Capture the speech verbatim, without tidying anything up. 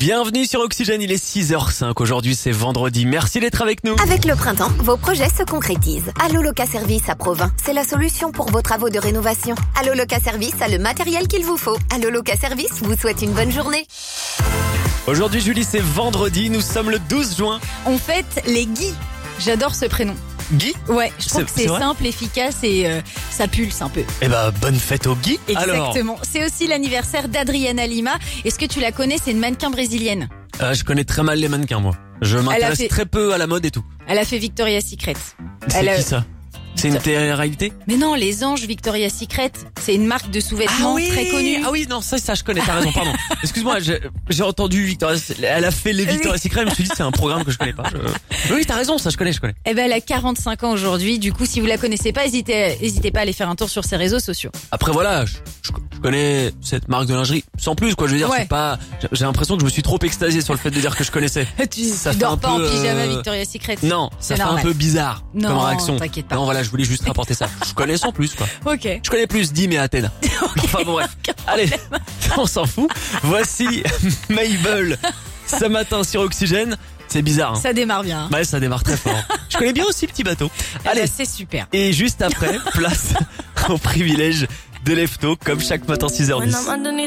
Bienvenue sur Oxygène, il est six heures cinq. Aujourd'hui, c'est vendredi. Merci d'être avec nous. Avec le printemps, vos projets se concrétisent. Allo Loca Service à Provins, c'est la solution pour vos travaux de rénovation. Allo Loca Service a le matériel qu'il vous faut. Allo Loca Service vous souhaite une bonne journée. Aujourd'hui, Julie, c'est vendredi. Nous sommes le douze juin. On fête les Guy. J'adore ce prénom. Guy ? Ouais, je trouve C'est- que c'est c'est vrai simple, efficace et euh, ça pulse un peu. Eh ben, bonne fête au Guy. Alors, Exactement. C'est aussi l'anniversaire d'Adriana Lima. Est-ce que tu la connais? C'est une mannequin brésilienne. euh, je connais très mal les mannequins, moi. Je m'intéresse fait- très peu à la mode et tout. Elle a fait Victoria's Secret. C'est Elle a- qui ça ? C'est une télé-réalité ? Mais non, les Anges Victoria's Secret, c'est une marque de sous-vêtements très connue. Ah oui, non, ça, ça, je connais, t'as raison, pardon. Excuse-moi, j'ai, j'ai entendu Victoria's, elle a fait les Victoria's Secret, je me suis dit, c'est un programme que je connais pas. Je- Oui, t'as raison, ça, je connais, je connais. Eh ben, elle a quarante-cinq ans aujourd'hui. Du coup, si vous la connaissez pas, hésitez, hésitez pas à aller faire un tour sur ses réseaux sociaux. Après, voilà, je, je- je connais cette marque de lingerie, sans plus, quoi, je veux dire, Ouais. c'est pas, j'ai- j'ai l'impression que je me suis trop extasié sur le fait de dire que je connaissais. tu Ça tu fait un dors pas peu, en pyjama euh, Victoria's Secret. Non, ça C'est fait normal. un peu bizarre Non, comme réaction. t'inquiète pas. Non, voilà, je voulais juste rapporter ça. Je connais sans plus, quoi. Ok. Je connais plus Dim et Athènes. Enfin bon, bref. Allez, on s'en fout. Voici Mabel ce matin sur Oxygène. C'est bizarre, hein. Ça démarre bien. Ouais, ça démarre très fort. Je connais bien aussi Petit Bateau. Eh Allez, ben, c'est super. et juste après, place au privilège de Lefto, comme chaque matin six heures dix.